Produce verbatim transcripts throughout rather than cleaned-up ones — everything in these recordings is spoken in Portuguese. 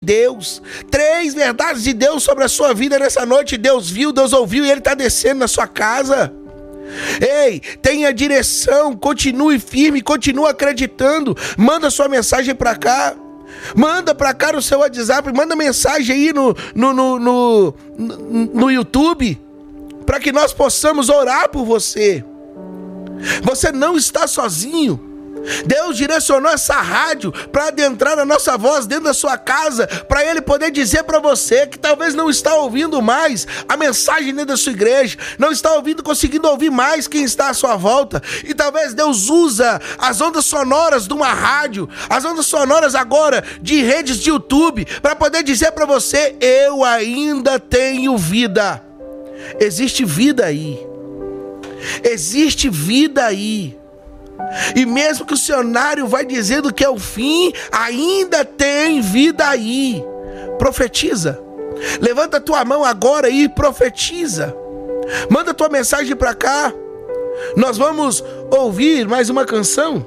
Deus. Três verdades de Deus sobre a sua vida nessa noite. Deus viu, Deus ouviu e Ele está descendo na sua casa. Ei, tenha direção, continue firme, continue acreditando. Manda sua mensagem para cá. Manda para cá no seu WhatsApp, manda mensagem aí no, no, no, no, no YouTube, para que nós possamos orar por você. Você não está sozinho. Deus direcionou essa rádio para adentrar a nossa voz dentro da sua casa, para Ele poder dizer para você que talvez não está ouvindo mais a mensagem dentro da sua igreja, não está ouvindo, conseguindo ouvir mais quem está à sua volta, e talvez Deus usa as ondas sonoras de uma rádio, as ondas sonoras agora de redes de YouTube, para poder dizer para você: eu ainda tenho vida. Existe vida aí, existe vida aí. E mesmo que o cenário vai dizendo que é o fim, ainda tem vida aí. Profetiza. Levanta a tua mão agora e profetiza. Manda a tua mensagem para cá. Nós vamos ouvir mais uma canção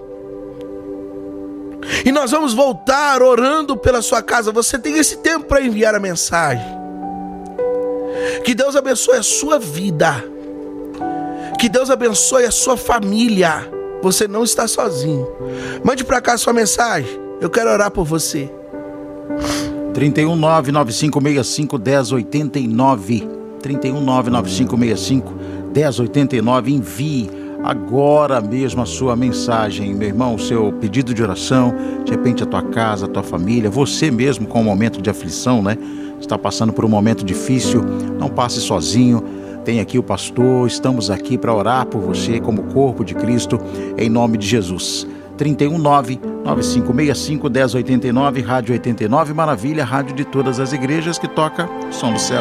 e nós vamos voltar orando pela sua casa. Você tem esse tempo para enviar a mensagem. Que Deus abençoe a sua vida. Que Deus abençoe a sua família. Você não está sozinho. Mande para cá a sua mensagem. Eu quero orar por você. trinta e um, nove nove cinco seis cinco, um zero oito nove. trinta e um, nove nove cinco seis cinco, um zero oito nove. Envie agora mesmo a sua mensagem, meu irmão, o seu pedido de oração. De repente a tua casa, a tua família, você mesmo com um momento de aflição, né? Está passando por um momento difícil. Não passe sozinho. Tem aqui o pastor, estamos aqui para orar por você como corpo de Cristo, em nome de Jesus. trinta e um, nove nove cinco seis cinco, um zero oito nove, Rádio oitenta e nove Maravilha, rádio de todas as igrejas que toca o som do céu.